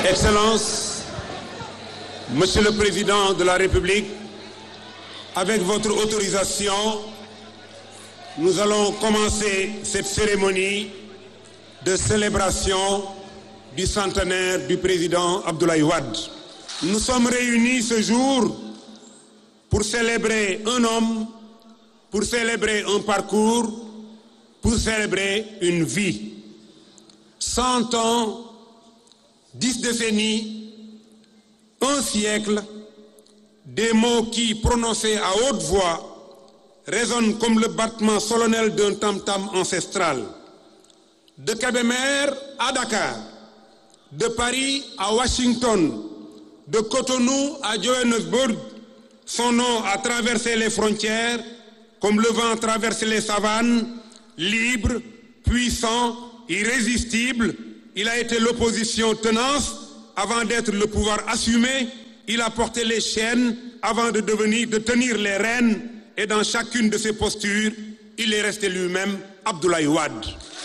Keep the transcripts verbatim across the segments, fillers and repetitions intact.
Excellences, Monsieur le Président de la République, avec votre autorisation, nous allons commencer cette cérémonie de célébration du centenaire du président Abdoulaye Wade. Nous sommes réunis ce jour pour célébrer un homme, pour célébrer un parcours, pour célébrer une vie. Cent ans, dix décennies, un siècle, des mots qui, prononcés à haute voix, résonnent comme le battement solennel d'un tam-tam ancestral. De Kébémer à Dakar, de Paris à Washington, de Cotonou à Johannesburg, son nom a traversé les frontières comme le vent traverse les savanes, libre, puissant, irrésistible. Il a été l'opposition tenace avant d'être le pouvoir assumé. Il a porté les chaînes avant de devenir, de tenir les rênes. Et dans chacune de ses postures, il est resté lui-même Abdoulaye Wade.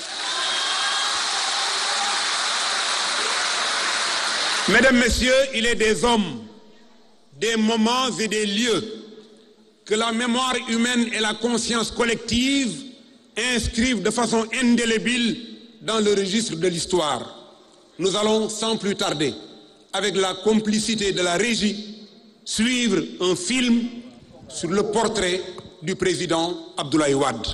Mesdames, Messieurs, il est des hommes, des moments et des lieux que la mémoire humaine et la conscience collective inscrivent de façon indélébile dans le registre de l'histoire. Nous allons sans plus tarder, avec la complicité de la régie, suivre un film sur le portrait du président Abdoulaye Wade.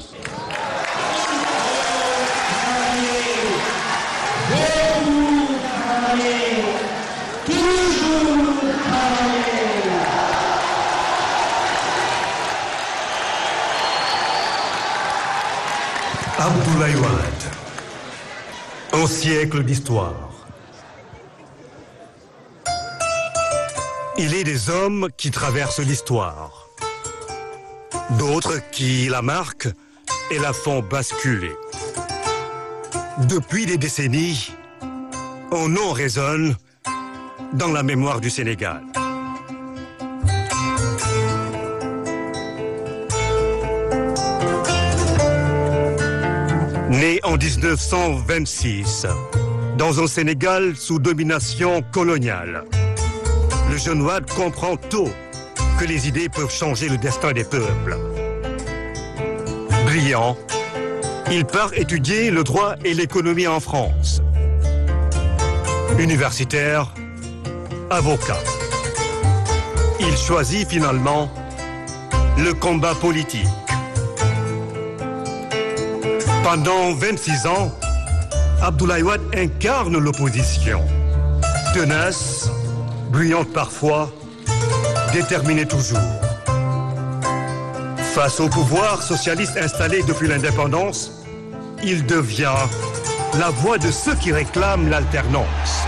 Abdoulaye Wade, un siècle d'histoire. Il est des hommes qui traversent l'histoire, d'autres qui la marquent et la font basculer. Depuis des décennies, un nom résonne dans la mémoire du Sénégal. Né en dix-neuf cent vingt-six, dans un Sénégal sous domination coloniale, le jeune Wade comprend tôt que les idées peuvent changer le destin des peuples. Brillant, il part étudier le droit et l'économie en France. Universitaire, avocat. Il choisit finalement le combat politique. Pendant vingt-six ans, Abdoulaye Wade incarne l'opposition. Tenace, bruyante parfois, déterminée toujours. Face au pouvoir socialiste installé depuis l'indépendance, il devient la voix de ceux qui réclament l'alternance.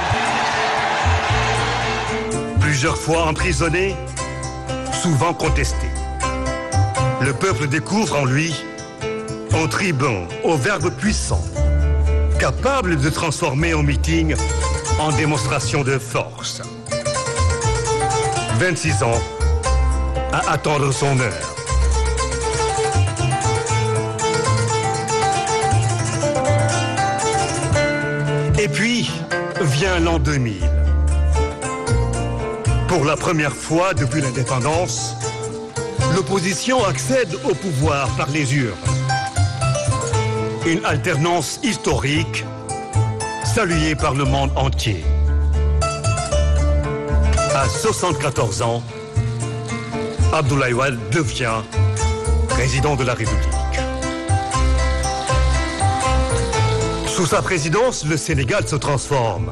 Plusieurs fois emprisonné, souvent contesté, le peuple découvre en lui un tribun au verbe puissant, capable de transformer un meeting en démonstration de force. vingt-six ans à attendre son heure. Et puis vient l'an deux mille. Pour la première fois depuis l'indépendance, l'opposition accède au pouvoir par les urnes. Une alternance historique saluée par le monde entier. À soixante-quatorze ans, Abdoulaye Wade devient président de la République. Sous sa présidence, le Sénégal se transforme.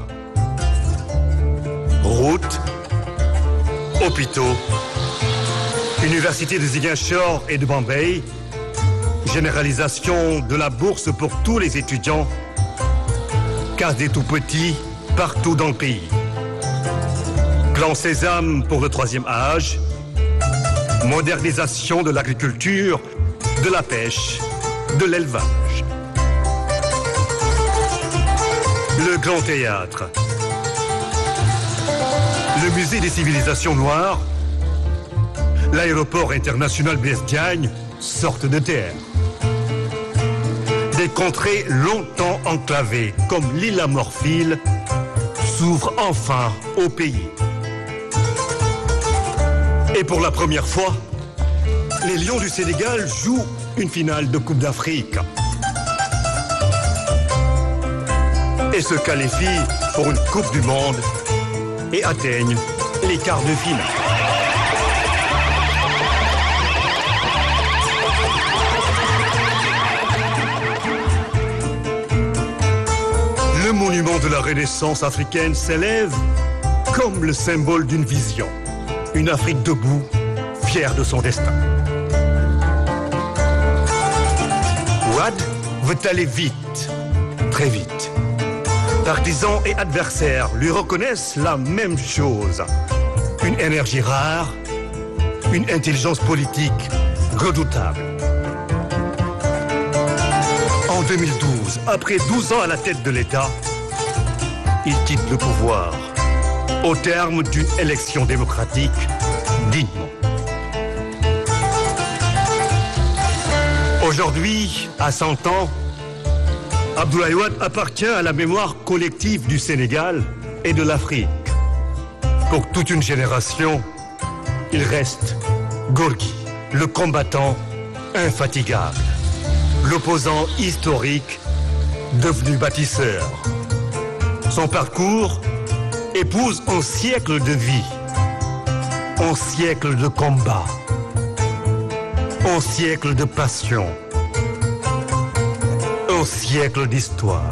Routes, hôpitaux, universités de Ziguinchor et de Bombay, généralisation de la bourse pour tous les étudiants, cases des tout-petits partout dans le pays. Plan Sésame pour le troisième âge, modernisation de l'agriculture, de la pêche, de l'élevage. Le Grand Théâtre, le musée des civilisations noires, l'aéroport international Blaise Diagne sortent de terre. Des contrées longtemps enclavées, comme l'île à Morphile, s'ouvre enfin au pays. Et pour la première fois, les Lions du Sénégal jouent une finale de Coupe d'Afrique et se qualifient pour une Coupe du Monde et atteignent les quarts de finale. Le monument de la Renaissance africaine s'élève comme le symbole d'une vision. Une Afrique debout, fière de son destin. Wade veut aller vite, très vite. Partisans et adversaires lui reconnaissent la même chose. Une énergie rare, une intelligence politique redoutable. En deux mille douze, après douze ans à la tête de l'État, il quitte le pouvoir au terme d'une élection démocratique dignement. Aujourd'hui, à cent ans, Abdoulaye Wade appartient à la mémoire collective du Sénégal et de l'Afrique. Pour toute une génération, il reste Gorgui, le combattant infatigable, l'opposant historique devenu bâtisseur. Son parcours épouse un siècle de vie, un siècle de combat, un siècle de passion, un siècle d'histoire.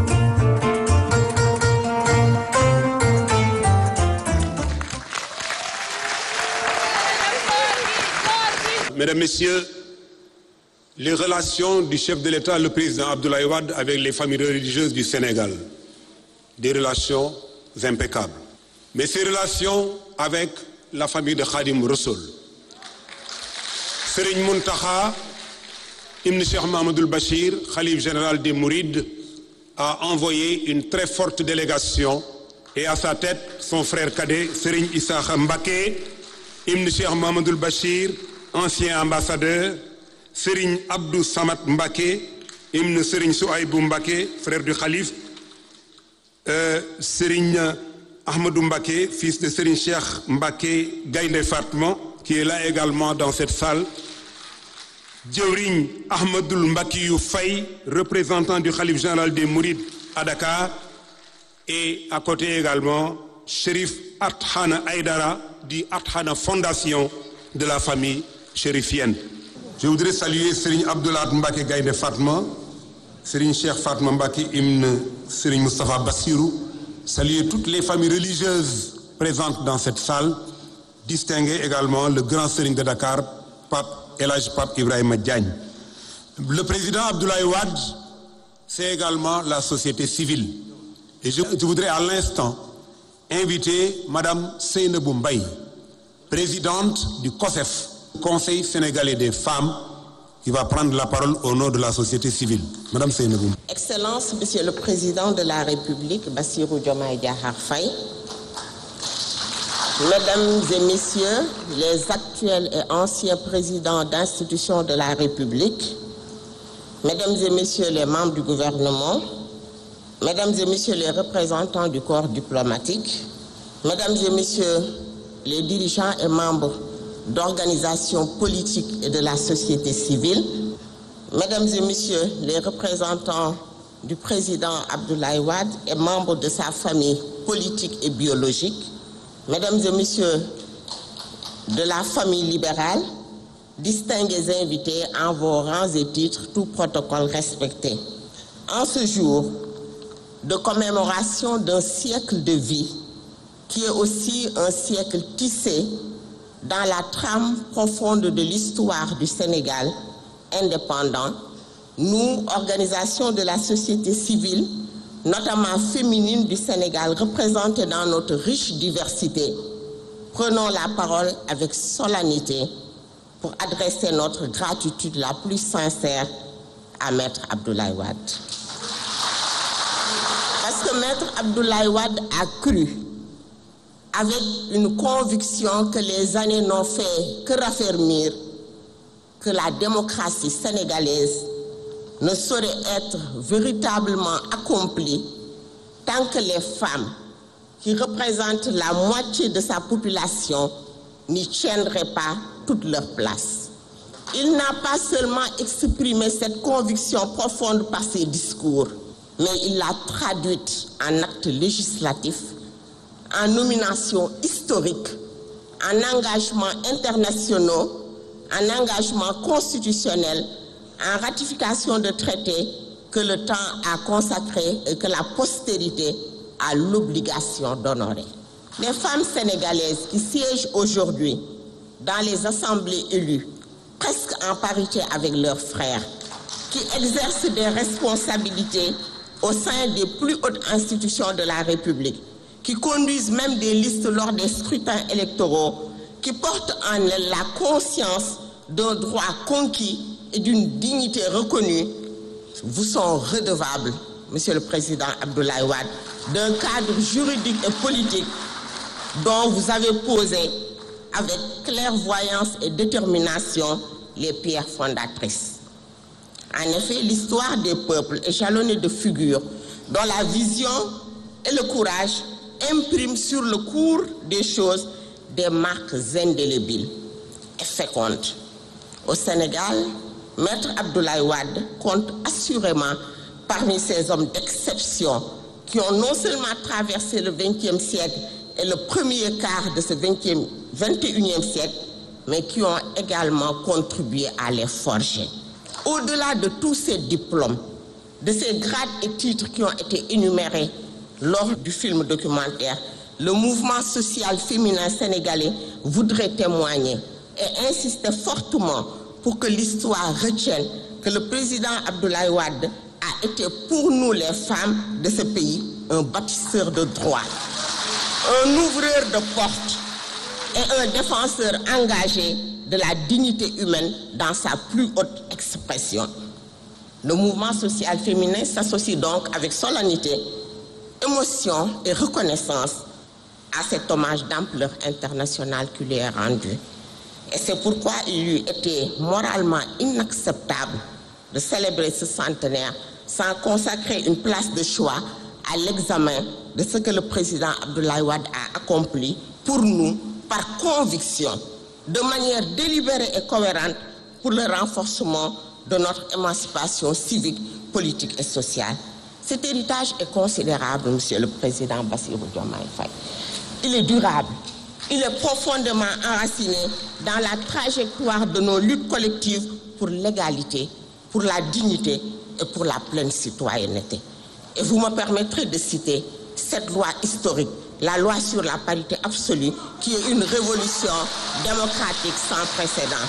Mesdames, Messieurs, les relations du chef de l'État, le président Abdoulaye Wade, avec les familles religieuses du Sénégal, des relations impeccables. Mais ces relations avec la famille de Khadim Rassoul, Serigne Mountakha, Ibn Cheikh Mahamadou Bachir, Khalife général des Mourides, a envoyé une très forte délégation et à sa tête son frère cadet Serigne Issakha Mbacké, Ibn Cheikh Mahamadou Bachir, ancien ambassadeur, Serigne Abdou Samad Mbacké, Ibn Serigne Souaïbou Mbacké, frère du Khalife, euh, Serigne Ahmadou Mbacké, fils de Serigne Cheikh Mbacké Gaïndé Fatma, qui est là également dans cette salle, Djawrigne Ahmadoul Mbackiyou Faye, représentant du Khalife général des Mourides à Dakar, et à côté également Chérif Athana Aïdara du Athana Fondation de la famille chérifienne. Je voudrais saluer Serigne Abdoulaye Mbacké Gaïndé Fatma, Serigne Cheikh Fatma Mbacké Ibn Serigne Moustapha Bassirou, saluer toutes les familles religieuses présentes dans cette salle, distinguer également le grand Serigne de Dakar, Pape El Hadj Pape Ibrahima Diagne. Le président Abdoulaye Wade, c'est également la société civile. Et je, je voudrais à l'instant inviter Madame Seynabou Mbaye, présidente du COSEF, Conseil sénégalais des femmes, qui va prendre la parole au nom de la société civile. Madame Seynabou. Excellence, Monsieur le Président de la République, Bassirou Diomaye Diakhar Faye, Mesdames et Messieurs, les actuels et anciens présidents d'institutions de la République, Mesdames et Messieurs les membres du gouvernement, Mesdames et Messieurs les représentants du corps diplomatique, Mesdames et Messieurs les dirigeants et membres d'organisations politiques et de la société civile, Mesdames et Messieurs les représentants du président Abdoulaye Wade et membres de sa famille politique et biologique, Mesdames et Messieurs de la famille libérale, distingués invités en vos rangs et titres, tout protocole respecté. En ce jour de commémoration d'un siècle de vie, qui est aussi un siècle tissé dans la trame profonde de l'histoire du Sénégal indépendant, nous, organisations de la société civile, notamment féminine du Sénégal, représentées dans notre riche diversité, prenons la parole avec solennité pour adresser notre gratitude la plus sincère à Maître Abdoulaye Wade. Parce que Maître Abdoulaye Wade a cru, avec une conviction que les années n'ont fait que raffermir, que la démocratie sénégalaise ne saurait être véritablement accomplie tant que les femmes, qui représentent la moitié de sa population, n'y tiendraient pas toute leur place. Il n'a pas seulement exprimé cette conviction profonde par ses discours, mais il l'a traduite en actes législatifs, en nominations historiques, en engagements internationaux, en engagements constitutionnels, en ratification de traités que le temps a consacrés et que la postérité a l'obligation d'honorer. Les femmes sénégalaises qui siègent aujourd'hui dans les assemblées élues, presque en parité avec leurs frères, qui exercent des responsabilités au sein des plus hautes institutions de la République, qui conduisent même des listes lors des scrutins électoraux, qui portent en elles la conscience d'un droit conquis et d'une dignité reconnue, vous sont redevables, Monsieur le Président Abdoulaye Wade, d'un cadre juridique et politique dont vous avez posé avec clairvoyance et détermination les pierres fondatrices. En effet, l'histoire des peuples est jalonnée de figures dont la vision et le courage impriment sur le cours des choses des marques indélébiles et fécondes. Au Sénégal, Maître Abdoulaye Wade compte assurément parmi ces hommes d'exception qui ont non seulement traversé le vingtième siècle et le premier quart de ce vingtième, vingt et unième siècle, mais qui ont également contribué à les forger. Au-delà de tous ces diplômes, de ces grades et titres qui ont été énumérés lors du film documentaire, le mouvement social féminin sénégalais voudrait témoigner et insister fortement pour que l'histoire retienne que le président Abdoulaye Wade a été pour nous les femmes de ce pays un bâtisseur de droit, un ouvreur de portes et un défenseur engagé de la dignité humaine dans sa plus haute expression. Le mouvement social féminin s'associe donc avec solennité, émotion et reconnaissance à cet hommage d'ampleur internationale qui lui est rendu. Et c'est pourquoi il eût été moralement inacceptable de célébrer ce centenaire sans consacrer une place de choix à l'examen de ce que le président Abdoulaye Wade a accompli pour nous par conviction, de manière délibérée et cohérente pour le renforcement de notre émancipation civique, politique et sociale. Cet héritage est considérable, Monsieur le Président Bassirou Diomaye Faye. Il est durable, il est profondément enraciné dans la trajectoire de nos luttes collectives pour l'égalité, pour la dignité et pour la pleine citoyenneté. Et vous me permettrez de citer cette loi historique, la loi sur la parité absolue, qui est une révolution démocratique sans précédent.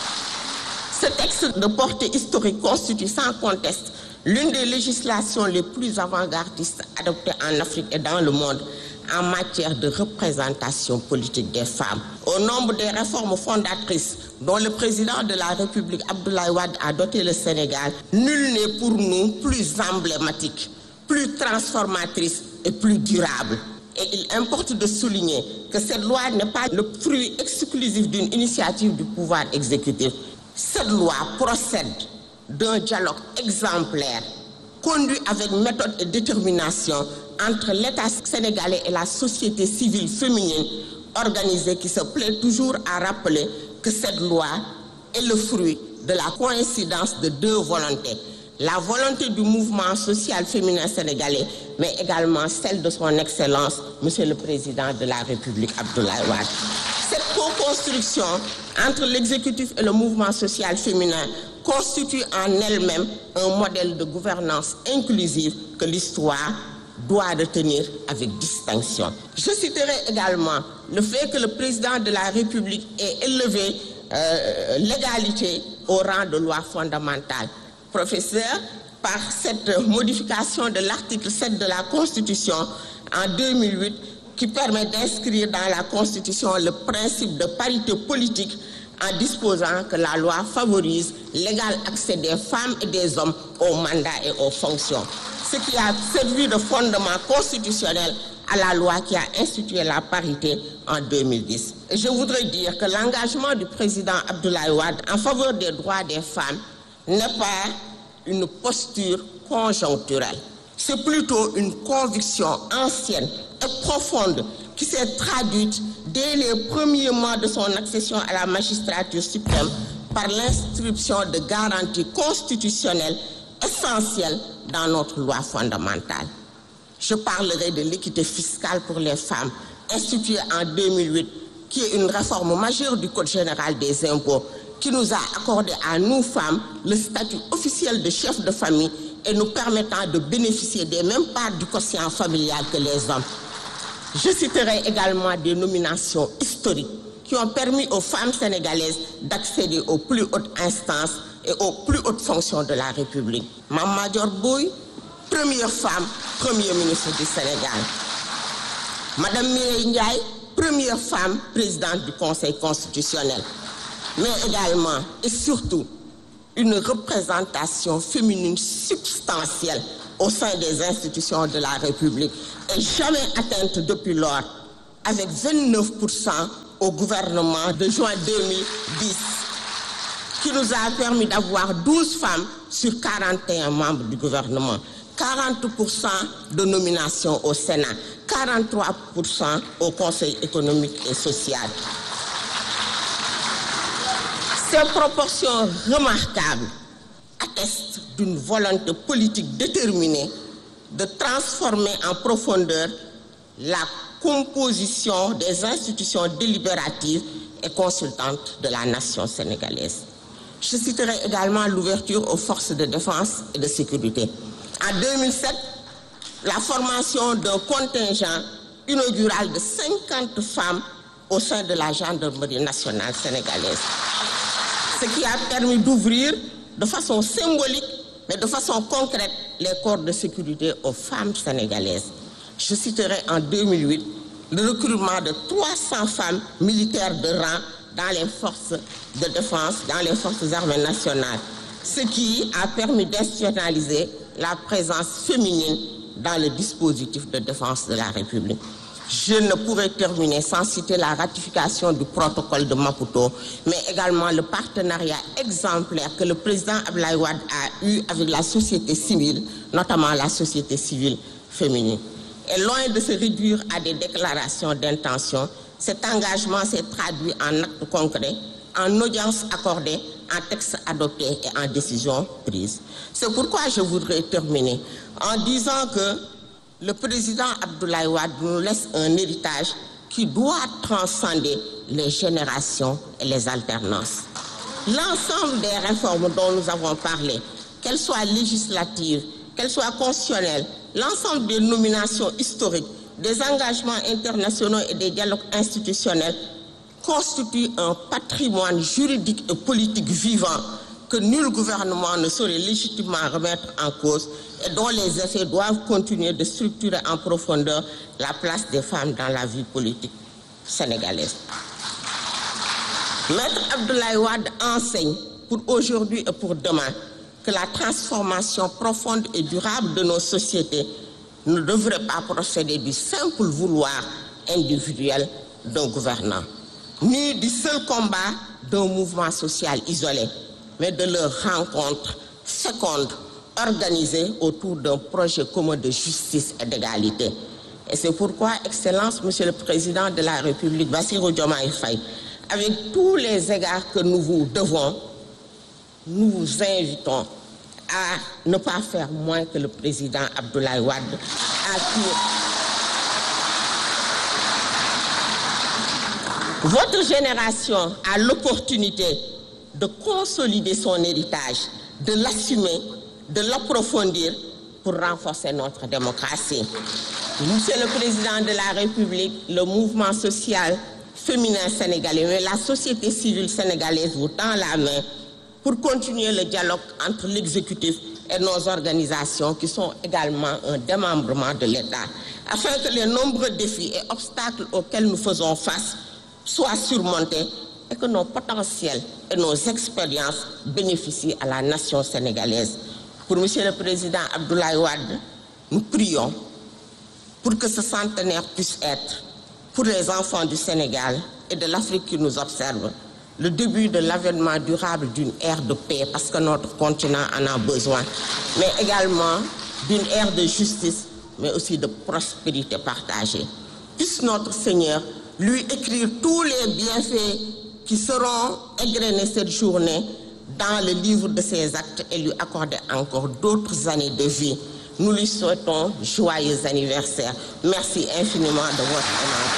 Ce texte de portée historique constitue sans conteste l'une des législations les plus avant-gardistes adoptées en Afrique et dans le monde en matière de représentation politique des femmes. Au nombre des réformes fondatrices dont le président de la République, Abdoulaye Wade, a doté le Sénégal, nul n'est pour nous plus emblématique, plus transformatrice et plus durable. Et il importe de souligner que cette loi n'est pas le fruit exclusif d'une initiative du pouvoir exécutif. Cette loi procède d'un dialogue exemplaire, conduit avec méthode et détermination entre l'État sénégalais et la société civile féminine organisée qui se plaît toujours à rappeler que cette loi est le fruit de la coïncidence de deux volontés. La volonté du mouvement social féminin sénégalais, mais également celle de son Excellence, Monsieur le Président de la République, Abdoulaye Wade. Cette co-construction entre l'exécutif et le mouvement social féminin constitue en elle-même un modèle de gouvernance inclusive que l'histoire doit retenir avec distinction. Je citerai également le fait que le président de la République ait élevé euh, l'égalité au rang de loi fondamentale. Professeur, par cette modification de l'article sept de la Constitution en deux mille huit, qui permet d'inscrire dans la Constitution le principe de parité politique en disposant que la loi favorise l'égal accès des femmes et des hommes aux mandats et aux fonctions, ce qui a servi de fondement constitutionnel à la loi qui a institué la parité en deux mille dix. Et je voudrais dire que l'engagement du président Abdoulaye Wade en faveur des droits des femmes n'est pas une posture conjoncturelle. C'est plutôt une conviction ancienne et et profonde qui s'est traduite dès les premiers mois de son accession à la magistrature suprême par l'inscription de garanties constitutionnelles essentielles dans notre loi fondamentale. Je parlerai de l'équité fiscale pour les femmes, instituée en deux mille huit, qui est une réforme majeure du Code général des impôts, qui nous a accordé à nous femmes le statut officiel de chef de famille et nous permettant de bénéficier des mêmes parts du quotient familial que les hommes. Je citerai également des nominations historiques qui ont permis aux femmes sénégalaises d'accéder aux plus hautes instances et aux plus hautes fonctions de la République. Mame Madior Boye, première femme, premier ministre du Sénégal. Madame Mireille Ndiaye, première femme, présidente du Conseil constitutionnel. Mais également et surtout une représentation féminine substantielle au sein des institutions de la République et jamais atteinte depuis lors, avec vingt-neuf pour cent au gouvernement de juin deux mille dix, qui nous a permis d'avoir douze femmes sur quarante et un membres du gouvernement, quarante pour cent de nominations au Sénat, quarante-trois pour cent au Conseil économique et social. Ces proportions remarquables attestent d'une volonté politique déterminée de transformer en profondeur la composition des institutions délibératives et consultantes de la nation sénégalaise. Je citerai également l'ouverture aux forces de défense et de sécurité. En deux mille sept, la formation d'un contingent inaugural de cinquante femmes au sein de la gendarmerie nationale sénégalaise. Ce qui a permis d'ouvrir de façon symbolique, mais de façon concrète, les corps de sécurité aux femmes sénégalaises. Je citerai en deux mille huit le recrutement de trois cents femmes militaires de rang dans les forces de défense, dans les forces armées nationales, ce qui a permis d'institutionnaliser la présence féminine dans le dispositif de défense de la République. Je ne pourrais terminer sans citer la ratification du protocole de Maputo, mais également le partenariat exemplaire que le président Abdoulaye Wade a eu avec la société civile, notamment la société civile féminine. Et loin de se réduire à des déclarations d'intention, cet engagement s'est traduit en actes concrets, en audiences accordées, en textes adoptés et en décisions prises. C'est pourquoi je voudrais terminer en disant que le président Abdoulaye Wade nous laisse un héritage qui doit transcender les générations et les alternances. L'ensemble des réformes dont nous avons parlé, qu'elles soient législatives, qu'elles soient constitutionnelles, l'ensemble des nominations historiques, des engagements internationaux et des dialogues institutionnels constituent un patrimoine juridique et politique vivant que nul gouvernement ne saurait légitimement remettre en cause et dont les effets doivent continuer de structurer en profondeur la place des femmes dans la vie politique sénégalaise. Maître Abdoulaye Wade enseigne pour aujourd'hui et pour demain que la transformation profonde et durable de nos sociétés ne devrait pas procéder du simple vouloir individuel d'un gouvernant, ni du seul combat d'un mouvement social isolé, mais de leur rencontre féconde, organisée autour d'un projet commun de justice et d'égalité. Et c'est pourquoi, Excellence, Monsieur le Président de la République, Bassirou Diomaye Faye, avec tous les égards que nous vous devons, nous vous invitons à ne pas faire moins que le président Abdoulaye Wade, à qui votre génération a l'opportunité de consolider son héritage, de l'assumer, de l'approfondir pour renforcer notre démocratie. Monsieur le Président de la République, le mouvement social féminin sénégalais, mais la société civile sénégalaise vous tend la main pour continuer le dialogue entre l'exécutif et nos organisations qui sont également un démembrement de l'État, afin que les nombreux défis et obstacles auxquels nous faisons face soient surmontés et que nos potentiels et nos expériences bénéficient à la nation sénégalaise. Pour Monsieur le Président Abdoulaye Wade, nous prions pour que ce centenaire puisse être, pour les enfants du Sénégal et de l'Afrique qui nous observent, le début de l'avènement durable d'une ère de paix, parce que notre continent en a besoin, mais également d'une ère de justice mais aussi de prospérité partagée. Puisse notre Seigneur lui écrire tous les bienfaits qui seront égrenés cette journée dans le livre de ses actes et lui accorder encore d'autres années de vie. Nous lui souhaitons joyeux anniversaire. Merci infiniment de votre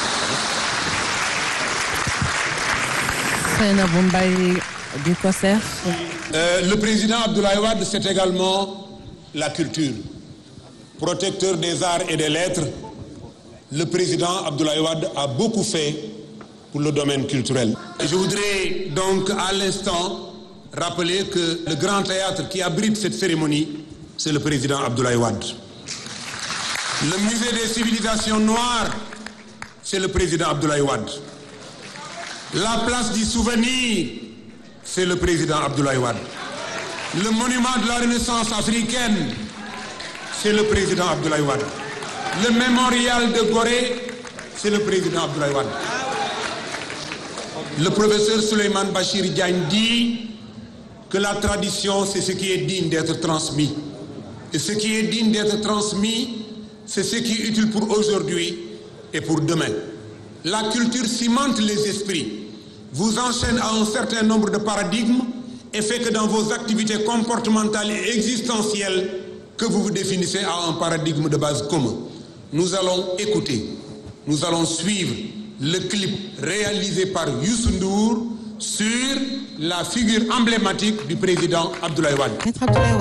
attention. Euh, le président Abdoulaye Wade, c'est également la culture. Protecteur des arts et des lettres, le président Abdoulaye Wade a beaucoup fait pour le domaine culturel. Et je voudrais donc à l'instant rappeler que le grand théâtre qui abrite cette cérémonie, c'est le président Abdoulaye Wade. Le musée des civilisations noires, c'est le président Abdoulaye Wade. La place du souvenir, c'est le président Abdoulaye Wade. Le monument de la Renaissance africaine, c'est le président Abdoulaye Wade. Le mémorial de Gorée, c'est le président Abdoulaye Wade. Le professeur Souleymane Bachir Diagne dit que la tradition, c'est ce qui est digne d'être transmis. Et ce qui est digne d'être transmis, c'est ce qui est utile pour aujourd'hui et pour demain. La culture cimente les esprits, vous enchaîne à un certain nombre de paradigmes et fait que dans vos activités comportementales et existentielles, que vous vous définissez à un paradigme de base commun. Nous allons écouter, nous allons suivre le clip réalisé par Youssou Ndour sur la figure emblématique du président Abdoulaye Wade.